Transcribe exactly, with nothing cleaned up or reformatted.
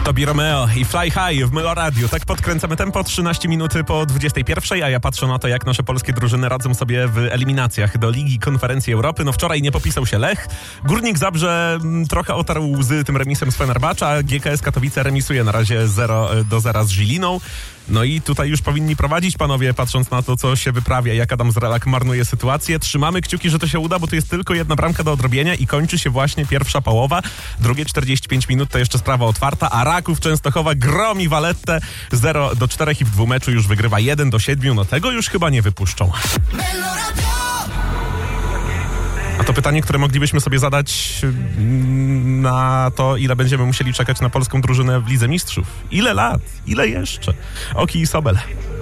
Tobi Romeo i Fly High w Melo Radio. Tak podkręcamy tempo, trzynaście minuty po dwudziestej pierwszej, a ja patrzę na to, jak nasze polskie drużyny radzą sobie w eliminacjach do Ligi Konferencji Europy. No wczoraj nie popisał się Lech. Górnik Zabrze m, trochę otarł łzy tym remisem z Fenerbahcza. G K S Katowice remisuje na razie zero do zera z Žiliną. No i tutaj już powinni prowadzić panowie, patrząc na to, co się wyprawia, jak Adam Zrelak marnuje sytuację. Trzymamy kciuki, że to się uda, bo to jest tylko jedna bramka do odrobienia i kończy się właśnie pierwsza połowa. Drugie czterdzieści pięć minut to jeszcze sprawa otwarta, a Raków Częstochowa gromi Valettę zero do czterech i w dwumeczu już wygrywa jeden do siedmiu. No tego już chyba nie wypuszczą. A to pytanie, które moglibyśmy sobie zadać na to, ile będziemy musieli czekać na polską drużynę w Lidze Mistrzów. Ile lat? Ile jeszcze? Oki i Sobel.